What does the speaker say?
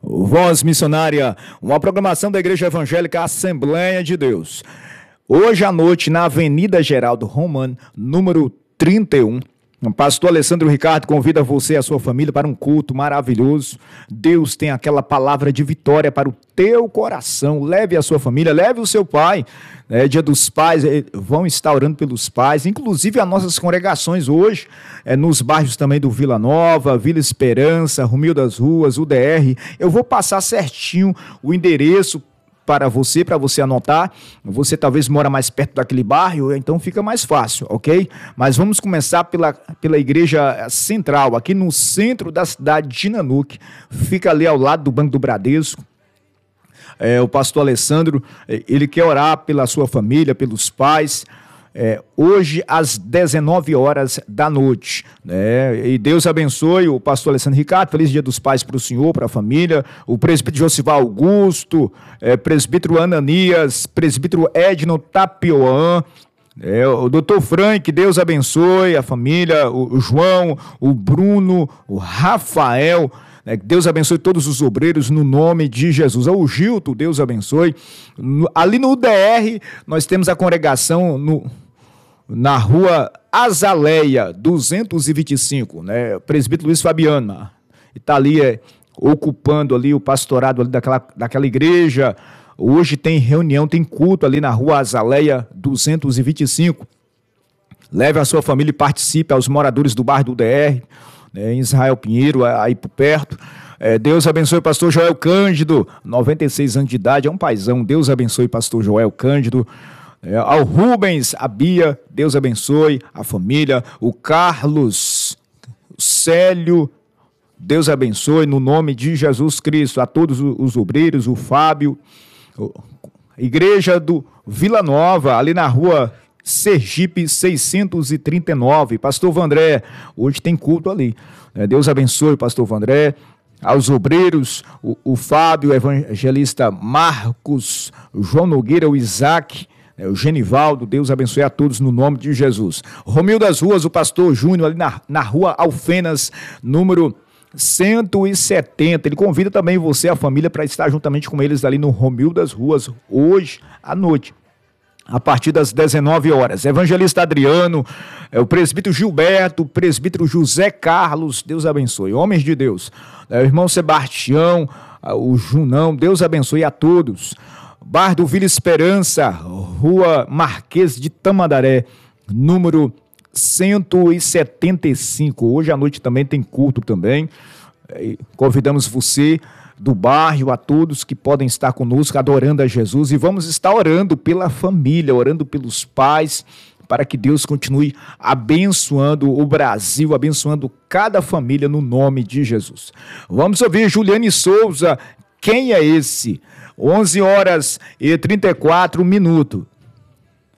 Voz Missionária, uma programação da Igreja Evangélica Assembleia de Deus. Hoje à noite, na Avenida Geraldo Romano, número 31, o pastor Alessandro Ricardo convida você e a sua família para um culto maravilhoso. Deus tem aquela palavra de vitória para o teu coração. Leve a sua família, leve o seu pai. Dia dos pais, vão estar orando pelos pais, inclusive as nossas congregações hoje, nos bairros também do Vila Nova, Vila Esperança, Romil das Ruas, UDR. Eu vou passar certinho o endereço para você anotar. Você talvez mora mais perto daquele bairro, então fica mais fácil, ok? Mas vamos começar pela igreja central, aqui no centro da cidade de Nanuque, fica ali ao lado do Banco do Bradesco. O pastor Alessandro, ele quer orar pela sua família, pelos pais, hoje às 19 horas da noite, né? E Deus abençoe o pastor Alessandro Ricardo. Feliz Dia dos Pais para o senhor, para a família, o presbítero Josival Augusto, presbítero Ananias, presbítero Edno Tapioan, o doutor Frank. Deus abençoe a família, o João, o Bruno, o Rafael. Deus abençoe todos os obreiros no nome de Jesus. O Gilto, Deus abençoe. Ali no UDR, nós temos a congregação na rua Azaleia, 225, né? Presbítero Luiz Fabiano está ali ocupando ali o pastorado ali daquela igreja. Hoje tem reunião, tem culto ali na rua Azaleia, 225. Leve a sua família e participe, aos moradores do bairro do UDR, em Israel Pinheiro, aí por perto. Deus abençoe o pastor Joel Cândido, 96 anos de idade, é um paizão. Deus abençoe o pastor Joel Cândido. Ao Rubens, a Bia, Deus abençoe a família. O Carlos, o Célio, Deus abençoe no nome de Jesus Cristo. A todos os obreiros, o Fábio, igreja do Vila Nova, ali na rua Sergipe 639, pastor Vandré, hoje tem culto ali. Deus abençoe o pastor Vandré. Aos obreiros, o Fábio, o evangelista Marcos, o João Nogueira, o Isaac, o Genivaldo. Deus abençoe a todos no nome de Jesus. Romil das Ruas, o pastor Júnior, ali na rua Alfenas, número 170. Ele convida também você, a família, para estar juntamente com eles ali no Romil das Ruas, hoje à noite, a partir das 19 horas. Evangelista Adriano, o presbítero Gilberto, o presbítero José Carlos, Deus abençoe. Homens de Deus, o irmão Sebastião, o Junão, Deus abençoe a todos. Bar do Vila Esperança, rua Marquês de Tamandaré, número 175. Hoje à noite também tem culto também. Convidamos você do bairro, a todos que podem estar conosco adorando a Jesus, e vamos estar orando pela família, orando pelos pais, para que Deus continue abençoando o Brasil, abençoando cada família no nome de Jesus. Vamos ouvir Juliane Souza, Quem é Esse? 11 horas e 34 minutos.